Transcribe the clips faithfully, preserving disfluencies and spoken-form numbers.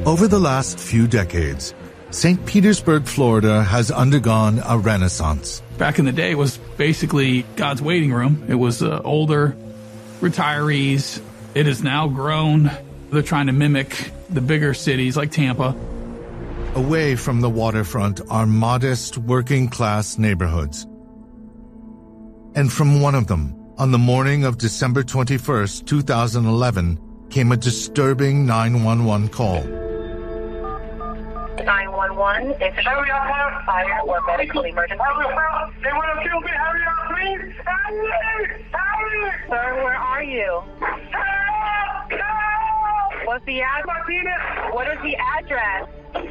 Over the last few decades, Saint Petersburg, Florida has undergone a renaissance. Back in the day, it was basically God's waiting room. It was uh, older retirees. It has now grown. They're trying to mimic the bigger cities like Tampa. Away from the waterfront are modest working-class neighborhoods. And from one of them, on the morning of December twenty-first, two thousand eleven, came a disturbing nine one one call. nine one one, if it's a fire or medical emergency. They want to kill me. Hurry up, please. Hurry! Hurry! Sir, where are you? Help! Help! What's the address? What is the address?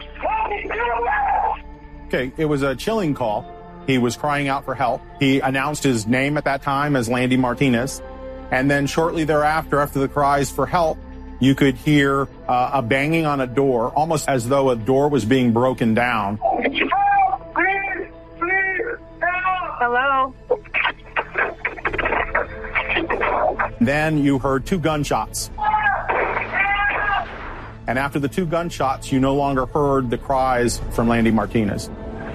Okay, it was a chilling call. He was crying out for help. He announced his name at that time as Landy Martinez. And then shortly thereafter, after the cries for help, you could hear uh, a banging on a door, almost as though a door was being broken down. Help! Please! Please! Help! Hello? Then you heard two gunshots. And after the two gunshots, you no longer heard the cries from Landy Martinez.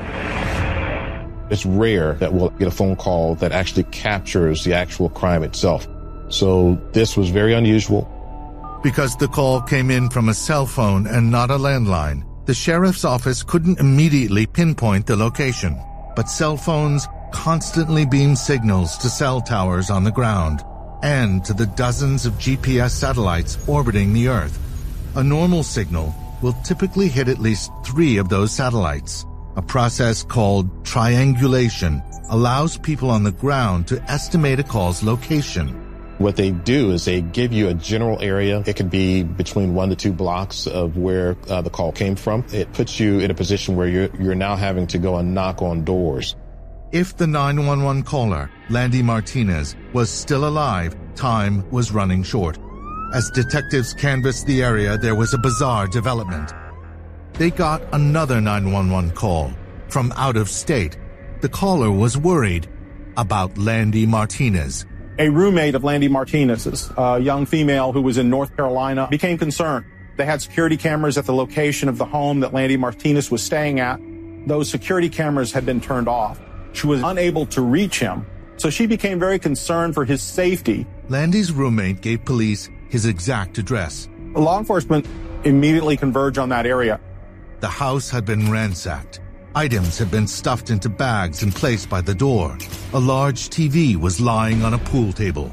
It's rare that we'll get a phone call that actually captures the actual crime itself. So this was very unusual. Because the call came in from a cell phone and not a landline, the sheriff's office couldn't immediately pinpoint the location. But cell phones constantly beam signals to cell towers on the ground and to the dozens of G P S satellites orbiting the Earth. A normal signal will typically hit at least three of those satellites. A process called triangulation allows people on the ground to estimate a call's location. What they do is they give you a general area. It could be between one to two blocks of where uh, the call came from. It puts you in a position where you're, you're now having to go and knock on doors. If the nine one one caller, Landy Martinez, was still alive, time was running short. As detectives canvassed the area, there was a bizarre development. They got another nine one one call from out of state. The caller was worried about Landy Martinez. A roommate of Landy Martinez's, a young female who was in North Carolina, became concerned. They had security cameras at the location of the home that Landy Martinez was staying at. Those security cameras had been turned off. She was unable to reach him, so she became very concerned for his safety. Landy's roommate gave police his exact address. Law enforcement immediately converged on that area. The house had been ransacked. Items had been stuffed into bags and placed by the door. A large T V was lying on a pool table.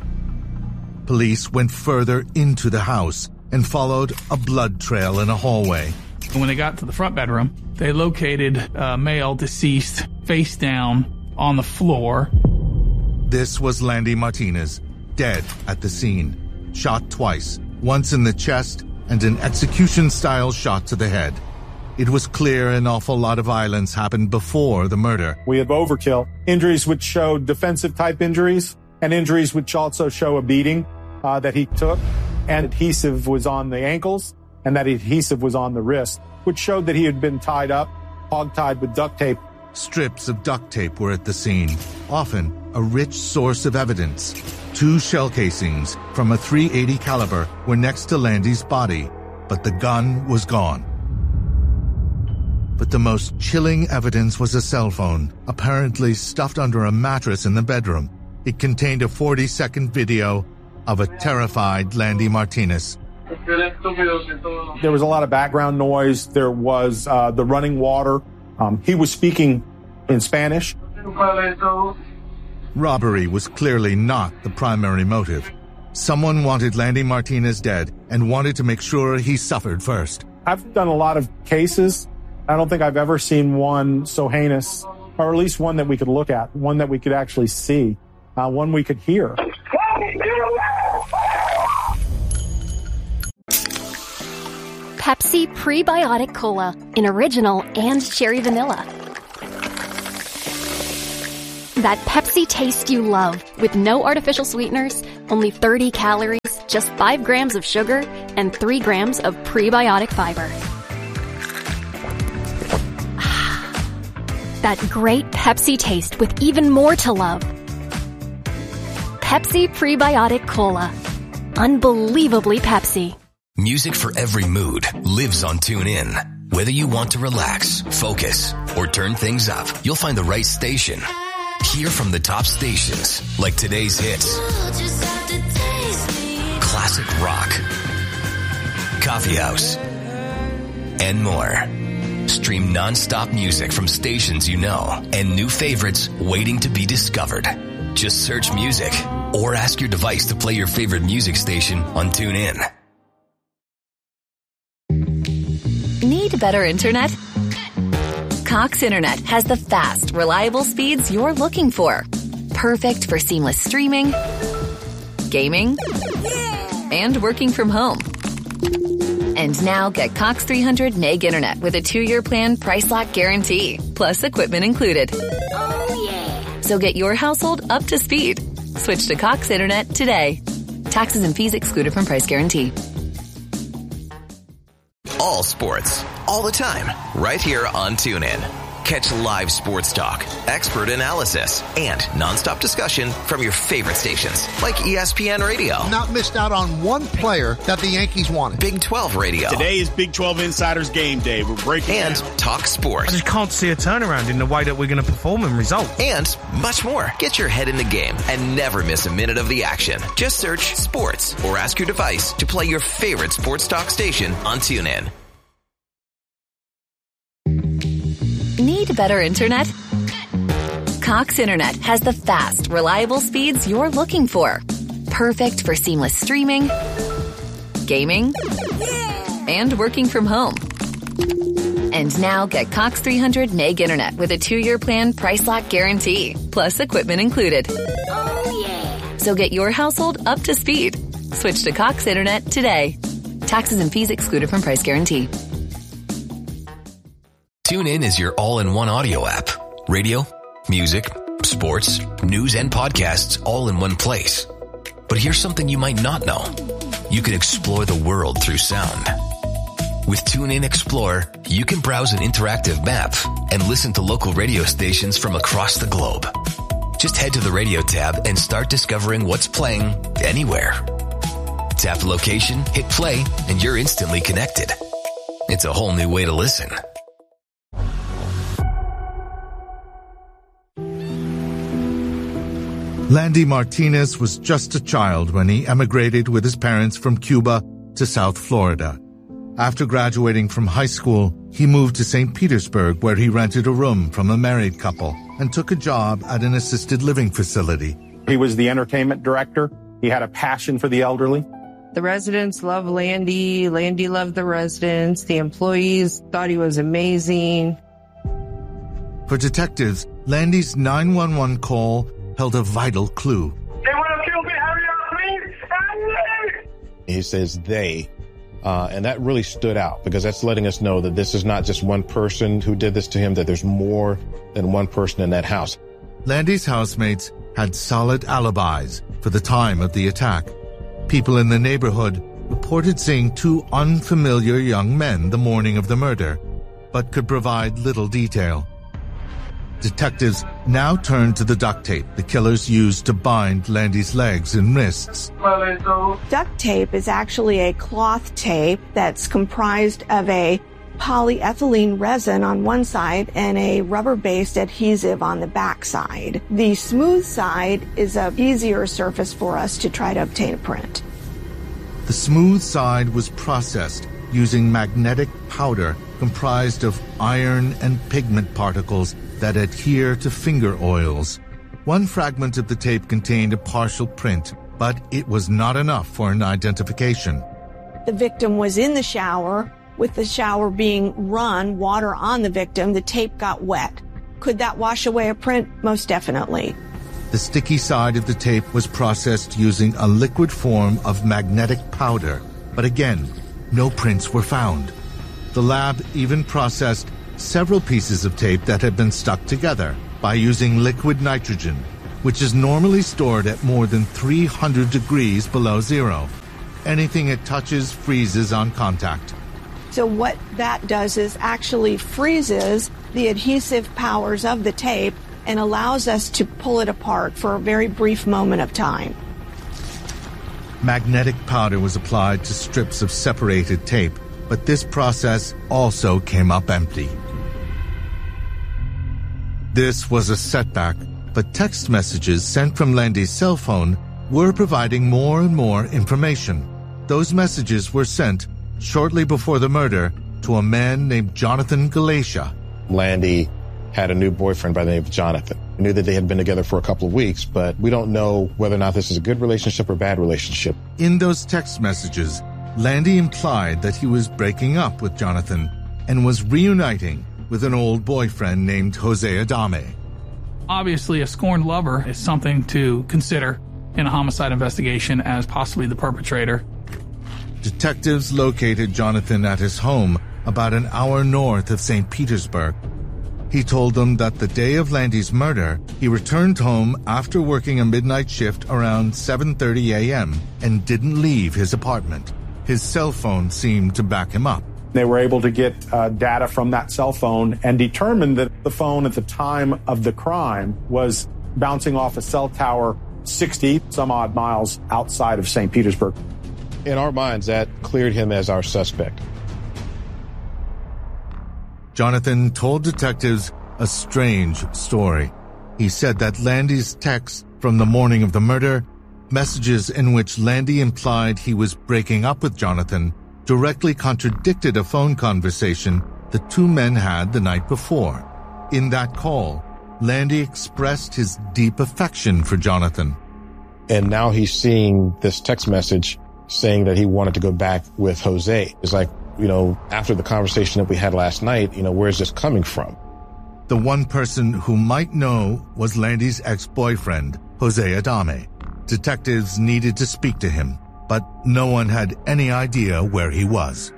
Police went further into the house and followed a blood trail in a hallway. When they got to the front bedroom, they located a male deceased face down on the floor. This was Landy Martinez, dead at the scene. Shot twice, once in the chest and an execution-style shot to the head. It was clear an awful lot of violence happened before the murder. We have overkill. Injuries which show defensive-type injuries and injuries which also show a beating uh, that he took. And adhesive was on the ankles and that adhesive was on the wrist, which showed that he had been tied up, hog-tied with duct tape. Strips of duct tape were at the scene, often a rich source of evidence. Two shell casings from a three eighty caliber were next to Landy's body, but the gun was gone. But the most chilling evidence was a cell phone, apparently stuffed under a mattress in the bedroom. It contained a forty-second video of a terrified Landy Martinez. There was a lot of background noise. There was uh, the running water. Um, he was speaking in Spanish. Robbery was clearly not the primary motive. Someone wanted Landy Martinez dead and wanted to make sure he suffered first. I've done a lot of cases. I don't think I've ever seen one so heinous, or at least one that we could look at, one that we could actually see, uh, one we could hear. Pepsi Prebiotic Cola in original and cherry vanilla. That Pepsi taste you love with no artificial sweeteners, only thirty calories, just five grams of sugar, and three grams of prebiotic fiber. That great Pepsi taste with even more to love. Pepsi Prebiotic Cola. Unbelievably Pepsi. Music for every mood lives on TuneIn. Whether you want to relax, focus, or turn things up, you'll find the right station. Hear from the top stations like today's hits, classic rock, coffee house, and more. Stream non-stop music from stations you know and new favorites waiting to be discovered. Just search music or ask your device to play your favorite music station on TuneIn. Need better internet? Cox Internet has the fast, reliable speeds you're looking for. Perfect for seamless streaming, gaming, and working from home. And now get Cox three hundred meg internet with a two-year plan price lock guarantee, plus equipment included. Oh, yeah. So get your household up to speed. Switch to Cox Internet today. Taxes and fees excluded from price guarantee. All sports, all the time, right here on TuneIn. Catch live sports talk, expert analysis, and nonstop discussion from your favorite stations like E S P N Radio. Not missed out on one player that the Yankees wanted. Big twelve Radio. Today is Big twelve Insiders Game Day. We're breaking and down. Talk sports. I just can't see a turnaround in the way that we're going to perform and result. And much more. Get your head in the game and never miss a minute of the action. Just search sports or ask your device to play your favorite sports talk station on TuneIn. Need better internet? Cox Internet has the fast, reliable speeds you're looking for. Perfect for seamless streaming, gaming, and working from home. And now get Cox three hundred meg internet with a two-year plan price lock guarantee, plus equipment included. Oh, yeah. So get your household up to speed. Switch to Cox Internet today. Taxes and fees excluded from price guarantee. TuneIn is your all-in-one audio app. Radio, music, sports, news, and podcasts all in one place. But here's something you might not know. You can explore the world through sound. With TuneIn Explorer, you can browse an interactive map and listen to local radio stations from across the globe. Just head to the radio tab and start discovering what's playing anywhere. Tap the location, hit play, and you're instantly connected. It's a whole new way to listen. Landy Martinez was just a child when he emigrated with his parents from Cuba to South Florida. After graduating from high school, he moved to Saint Petersburg, where he rented a room from a married couple and took a job at an assisted living facility. He was the entertainment director. He had a passion for the elderly. The residents loved Landy. Landy loved the residents. The employees thought he was amazing. For detectives, Landy's nine one one call held a vital clue. They want to kill me. Hurry up, please. Hurry! He says they, uh, and that really stood out because that's letting us know that this is not just one person who did this to him, that there's more than one person in that house. Landy's housemates had solid alibis for the time of the attack. People in the neighborhood reported seeing two unfamiliar young men the morning of the murder, but could provide little detail. Detectives now turned to the duct tape the killers used to bind Landy's legs and wrists. Duct tape is actually a cloth tape that's comprised of a polyethylene resin on one side and a rubber-based adhesive on the back side. The smooth side is an easier surface for us to try to obtain a print. The smooth side was processed using magnetic powder comprised of iron and pigment particles that adhere to finger oils. One fragment of the tape contained a partial print, but it was not enough for an identification. The victim was in the shower. With the shower being run, water on the victim, the tape got wet. Could that wash away a print? Most definitely. The sticky side of the tape was processed using a liquid form of magnetic powder, but again, no prints were found. The lab even processed several pieces of tape that had been stuck together by using liquid nitrogen, which is normally stored at more than three hundred degrees below zero. Anything it touches freezes on contact. So what that does is actually freezes the adhesive powers of the tape and allows us to pull it apart for a very brief moment of time. Magnetic powder was applied to strips of separated tape, but this process also came up empty. This was a setback, but text messages sent from Landy's cell phone were providing more and more information. Those messages were sent shortly before the murder to a man named Jonathan Galatia. Landy had a new boyfriend by the name of Jonathan. We knew that they had been together for a couple of weeks, but we don't know whether or not this is a good relationship or bad relationship. In those text messages, Landy implied that he was breaking up with Jonathan and was reuniting with an old boyfriend named Jose Adame. Obviously, a scorned lover is something to consider in a homicide investigation as possibly the perpetrator. Detectives located Jonathan at his home about an hour north of Saint Petersburg. He told them that the day of Landy's murder, he returned home after working a midnight shift around seven thirty a.m. and didn't leave his apartment. His cell phone seemed to back him up. They were able to get uh, data from that cell phone and determined that the phone at the time of the crime was bouncing off a cell tower sixty some odd miles outside of Saint Petersburg. In our minds, that cleared him as our suspect. Jonathan told detectives a strange story. He said that Landy's texts from the morning of the murder, messages in which Landy implied he was breaking up with Jonathan, directly contradicted a phone conversation the two men had the night before. In that call, Landy expressed his deep affection for Jonathan. And now he's seeing this text message saying that he wanted to go back with Jose. It's like, you know, after the conversation that we had last night, you know, where's this coming from? The one person who might know was Landy's ex-boyfriend, Jose Adame. Detectives needed to speak to him, but no one had any idea where he was.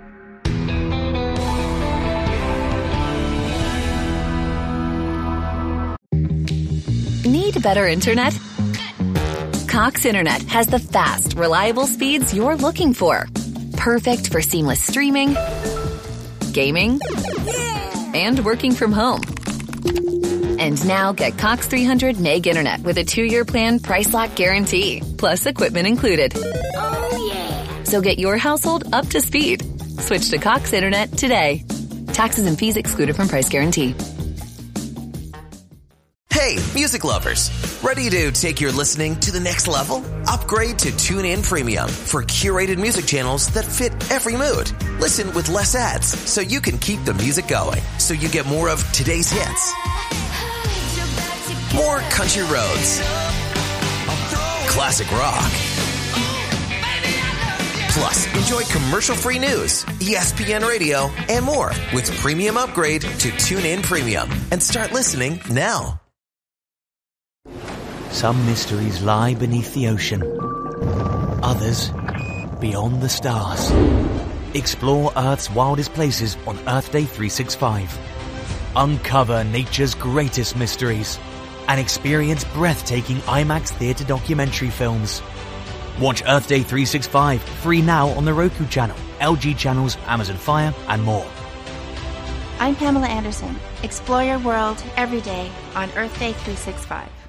Need better internet? Cox Internet has the fast, reliable speeds you're looking for. Perfect for seamless streaming, gaming, and working from home. And now get Cox three hundred meg internet with a two-year plan price lock guarantee, plus equipment included. Oh yeah! So get your household up to speed. Switch to Cox Internet today. Taxes and fees excluded from price guarantee. Hey, music lovers. Ready to take your listening to the next level? Upgrade to TuneIn Premium for curated music channels that fit every mood. Listen with less ads so you can keep the music going. So you get more of today's hits. More country roads. Classic rock. Plus, enjoy commercial-free news, E S P N Radio, and more with Premium Upgrade to TuneIn Premium. And start listening now. Some mysteries lie beneath the ocean. Others, beyond the stars. Explore Earth's wildest places on Earth Day three sixty-five. Uncover nature's greatest mysteries and experience breathtaking IMAX theater documentary films. Watch Earth Day three sixty-five free now on the Roku channel, L G channels, Amazon Fire, and more. I'm Pamela Anderson. Explore your world every day on Earth Day three sixty-five.